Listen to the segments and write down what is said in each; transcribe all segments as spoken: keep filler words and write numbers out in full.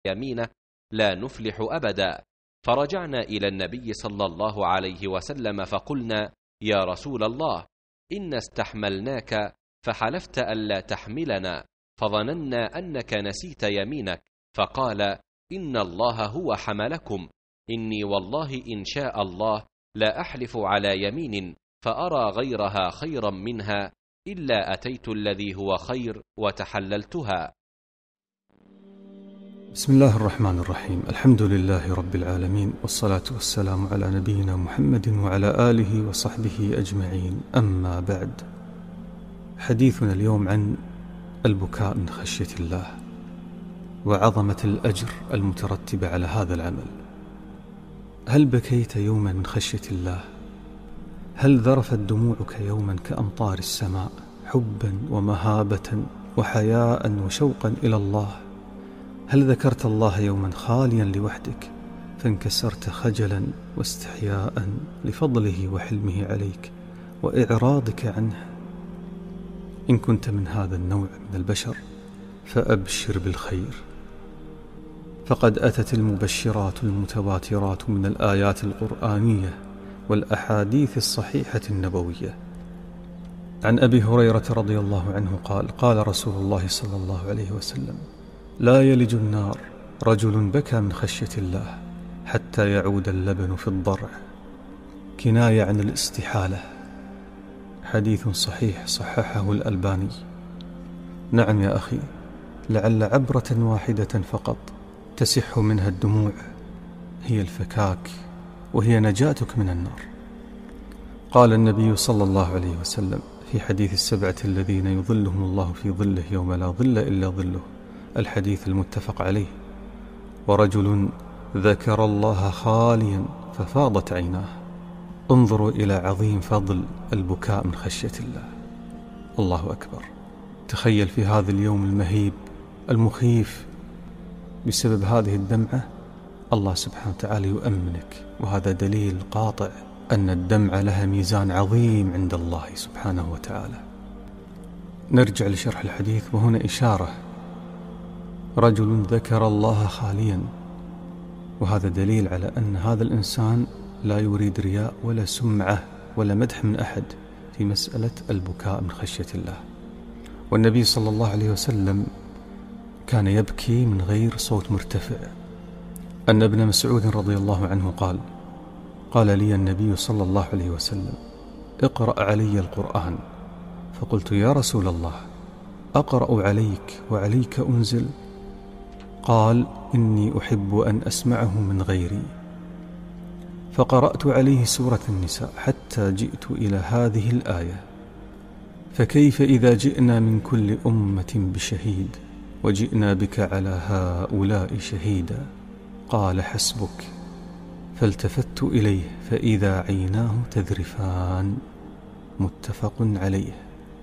يمينه لا نفلح أبدا. فرجعنا إلى النبي صلى الله عليه وسلم فقلنا: يا رسول الله، إن استحملناك فحلفت ألا تحملنا، فظننا أنك نسيت يمينك. فقال: إن الله هو حملكم، إني والله إن شاء الله لا أحلف على يمين فأرى غيرها خيرا منها إلا أتيت الذي هو خير وتحللتها. بسم الله الرحمن الرحيم. الحمد لله رب العالمين، والصلاة والسلام على نبينا محمد وعلى آله وصحبه أجمعين. أما بعد، حديثنا اليوم عن البكاء من خشية الله وعظمة الأجر المترتب على هذا العمل. هل بكيت يوما من خشية الله؟ هل ذرفت دموعك يوما كأمطار السماء حبا ومهابة وحياء وشوقا إلى الله؟ هل ذكرت الله يوما خاليا لوحدك فانكسرت خجلا واستحياء لفضله وحلمه عليك وإعراضك عنه؟ إن كنت من هذا النوع من البشر فأبشر بالخير، فقد أتت المبشرات المتواترات من الآيات القرآنية والأحاديث الصحيحة النبوية. عن أبي هريرة رضي الله عنه قال: قال رسول الله صلى الله عليه وسلم: لا يلج النار رجل بكى من خشية الله حتى يعود اللبن في الضرع، كناية عن الاستحالة. حديث صحيح صححه الألباني. نعم يا أخي، لعل عبرة واحدة فقط تسح منها الدموع هي الفكاك، وهي نجاتك من النار. قال النبي صلى الله عليه وسلم في حديث السبعة الذين يظلهم الله في ظله يوم لا ظل إلا ظله، الحديث المتفق عليه: ورجل ذكر الله خاليا ففاضت عيناه. انظروا إلى عظيم فضل البكاء من خشية الله. الله أكبر. تخيل في هذا اليوم المهيب المخيف بسبب هذه الدمعة الله سبحانه وتعالى يؤمنك، وهذا دليل قاطع أن الدمعة لها ميزان عظيم عند الله سبحانه وتعالى. نرجع لشرح الحديث، وهنا إشارة: رجل ذكر الله خاليا، وهذا دليل على أن هذا الإنسان لا يريد رياء ولا سمعة ولا مدح من أحد في مسألة البكاء من خشية الله. والنبي صلى الله عليه وسلم كان يبكي من غير صوت مرتفع. أن ابن مسعود رضي الله عنه قال: قال لي النبي صلى الله عليه وسلم: اقرأ علي القرآن. فقلت: يا رسول الله، أقرأ عليك وعليك أنزل؟ قال: إني أحب أن أسمعه من غيري. فقرأت عليه سورة النساء حتى جئت إلى هذه الآية: فكيف إذا جئنا من كل أمة بشهيد وجئنا بك على هؤلاء شهيدا؟ قال: حسبك. فالتفت إليه فإذا عيناه تذرفان. متفق عليه.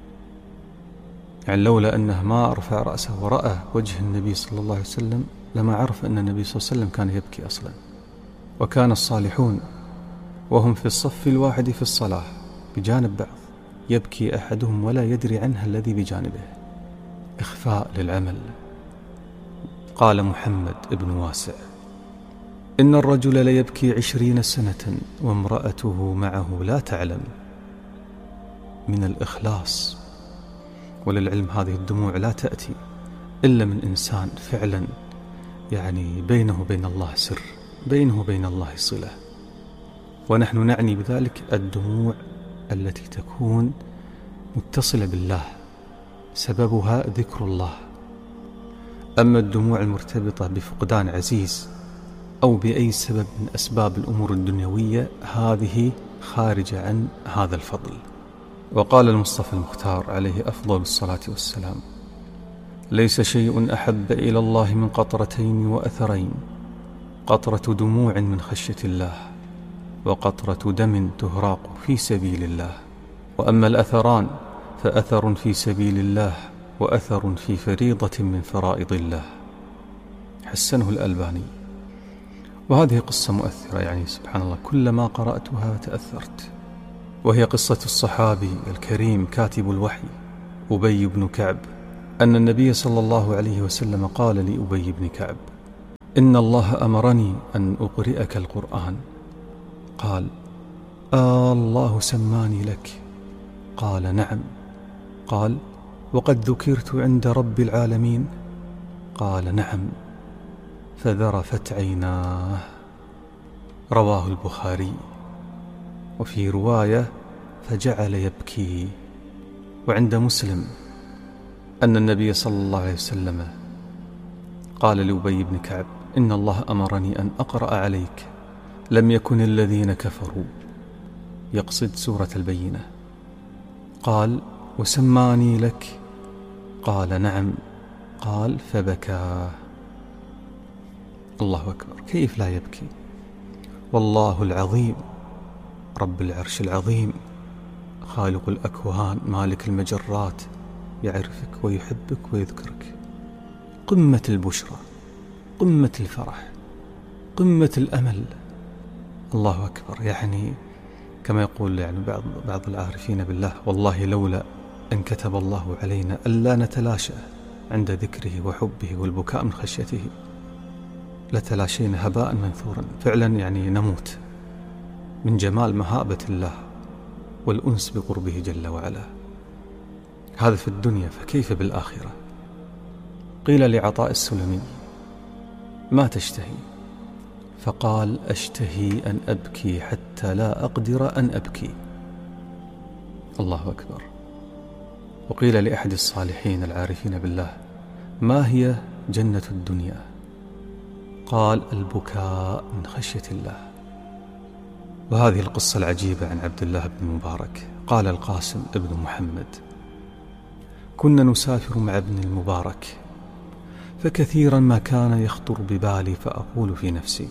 يعني لولا أنه ما رفع رأسه ورأى وجه النبي صلى الله عليه وسلم لما عرف أن النبي صلى الله عليه وسلم كان يبكي أصلا. وكان الصالحون وهم في الصف الواحد في الصلاة بجانب بعض يبكي أحدهم ولا يدري عنها الذي بجانبه، إخفاء للعمل. قال محمد بن واسع: إن الرجل ليبكي عشرين سنة وامرأته معه لا تعلم. من الإخلاص. وللعلم هذه الدموع لا تأتي إلا من إنسان فعلا يعني بينه وبين الله سر، بينه وبين الله صلة. ونحن نعني بذلك الدموع التي تكون متصلة بالله سببها ذكر الله. أما الدموع المرتبطة بفقدان عزيز أو بأي سبب من أسباب الأمور الدنيوية هذه خارجة عن هذا الفضل. وقال المصطفى المختار عليه أفضل الصلاة والسلام: ليس شيء أحب إلى الله من قطرتين وأثرين، قطرة دموع من خشية الله، وقطرة دم تهراق في سبيل الله. وأما الأثران فأثر في سبيل الله وأثر في فريضة من فرائض الله. حسنه الألباني. وهذه قصة مؤثرة، يعني سبحان الله كلما قرأتها تأثرت. وهي قصة الصحابي الكريم كاتب الوحي أبي بن كعب، أن النبي صلى الله عليه وسلم قال لأبي بن كعب: إن الله أمرني أن أقرئك القرآن. قال: آه الله سماني لك؟ قال: نعم. قال: وقد ذكرت عند رب العالمين؟ قال: نعم. فذرفت عيناه. رواه البخاري. وفي رواية: فجعل يبكي. وعند مسلم أن النبي صلى الله عليه وسلم قال لأبي بن كعب: إن الله أمرني أن أقرأ عليك لم يكن الذين كفروا، يقصد سورة البينة. قال: وسماني لك؟ قال: نعم. قال: فبكى. الله أكبر، كيف لا يبكي؟ والله العظيم رب العرش العظيم خالق الأكوان مالك المجرات يعرفك ويحبك ويذكرك. قمة البشرى، قمة الفرح، قمة الأمل. الله أكبر. يعني كما يقول يعني بعض بعض العارفين بالله: والله لولا أن كتب الله علينا ألا نتلاشى عند ذكره وحبه والبكاء من خشيته لتلاشينا هباء منثورا. فعلا يعني نموت من جمال مهابة الله والأنس بقربه جل وعلا. هذا في الدنيا، فكيف بالآخرة؟ قيل لعطاء السلمي: ما تشتهي؟ فقال: أشتهي أن أبكي حتى لا أقدر أن أبكي. الله أكبر. وقيل لأحد الصالحين العارفين بالله: ما هي جنة الدنيا؟ قال: البكاء من خشية الله. وهذه القصة العجيبة عن عبد الله بن مبارك. قال القاسم ابن محمد: كنا نسافر مع ابن المبارك، فكثيرا ما كان يخطر ببالي فأقول في نفسي: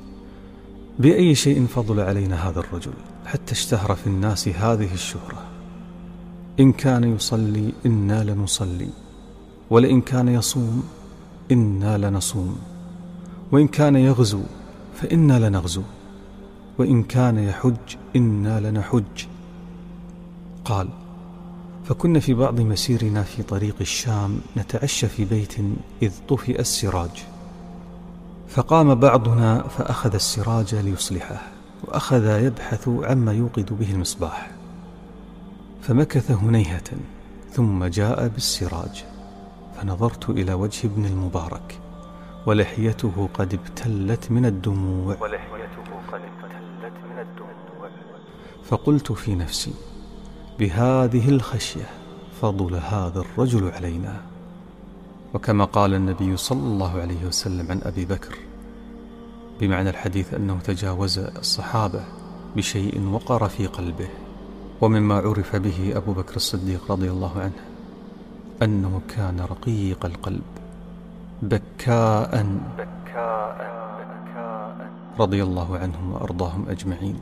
بأي شيء فضل علينا هذا الرجل حتى اشتهر في الناس هذه الشهرة؟ إن كان يصلي إنا لنصلي، ولئن كان يصوم إنا لنصوم، وإن كان يغزو فإنا لنغزو، وإن كان يحج إنا لنحج. قال: فكنا في بعض مسيرنا في طريق الشام نتعشى في بيت إذ طفئ السراج، فقام بعضنا فأخذ السراج ليصلحه، وأخذ يبحث عما يوقد به المصباح، فمكث هنيهة ثم جاء بالسراج، فنظرت إلى وجه ابن المبارك ولحيته قد ابتلت من الدموع فقلت في نفسي: بهذه الخشية فضل هذا الرجل علينا. وكما قال النبي صلى الله عليه وسلم عن أبي بكر بمعنى الحديث أنه تجاوز الصحابة بشيء وقر في قلبه. ومما عرف به أبو بكر الصديق رضي الله عنه أنه كان رقيق القلب بكاء رضي الله عنهم وأرضاهم أجمعين.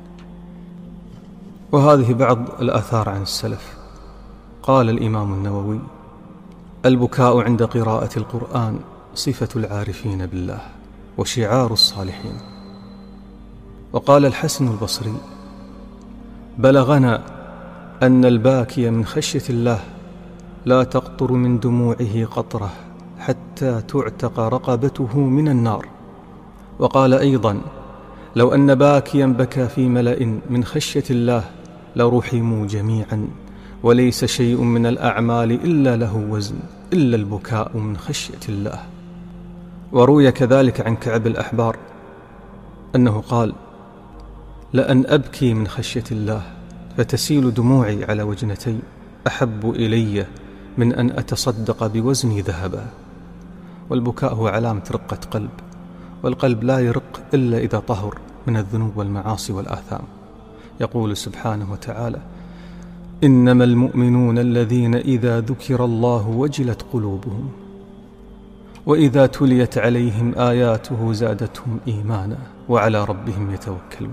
وهذه بعض الآثار عن السلف. قال الإمام النووي: البكاء عند قراءة القرآن صفة العارفين بالله وشعار الصالحين. وقال الحسن البصري: بلغنا أن الباكي من خشية الله لا تقطر من دموعه قطرة حتى تعتق رقبته من النار. وقال أيضا: لو أن باكيا بكى في ملأ من خشية الله لرحموا جميعا، وليس شيء من الأعمال إلا له وزن إلا البكاء من خشية الله. وروي كذلك عن كعب الأحبار أنه قال: لأن أبكي من خشية الله فتسيل دموعي على وجنتي أحب إلي من أن أتصدق بوزني ذهبا. والبكاء هو علامة رقة قلب، والقلب لا يرق إلا إذا طهر من الذنوب والمعاصي والآثام. يقول سبحانه وتعالى: إنما المؤمنون الذين إذا ذكر الله وجلت قلوبهم وإذا تليت عليهم آياته زادتهم إيمانا وعلى ربهم يتوكلون.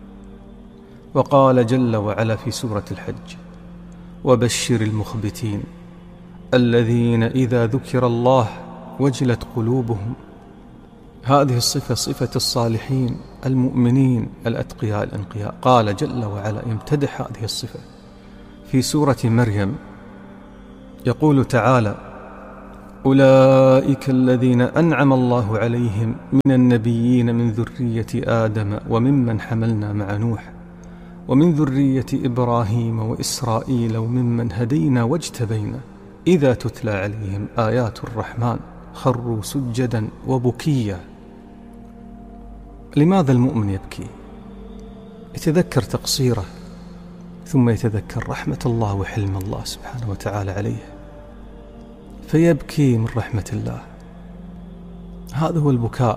وقال جل وعلا في سورة الحج: وبشر المخبتين الذين إذا ذكر الله وجلت قلوبهم. هذه الصفة صفة الصالحين المؤمنين الأتقياء الأنقياء. قال جل وعلا يمتدح هذه الصفة في سورة مريم، يقول تعالى: أولئك الذين أنعم الله عليهم من النبيين من ذرية آدم وممن حملنا مع نوح ومن ذرية إبراهيم وإسرائيل وممن هدينا واجتبينا إذا تتلى عليهم آيات الرحمن خروا سجدا وبكيا. لماذا المؤمن يبكي؟ يتذكر تقصيره، ثم يتذكر رحمة الله وحلم الله سبحانه وتعالى عليه فيبكي من رحمة الله. هذا هو البكاء،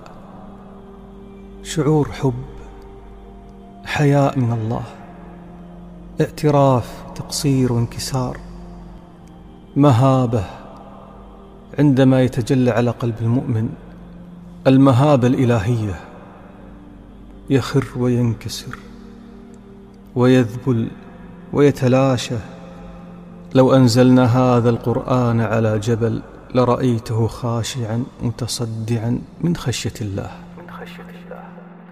شعور حب، حياء من الله، اعتراف تقصير وانكسار، مهابة عندما يتجلى على قلب المؤمن المهابة الإلهية، يخر وينكسر ويذبل ويتلاشى. لو أنزلنا هذا القرآن على جبل لرأيته خاشعا متصدعا من خشية الله. من خشية الله.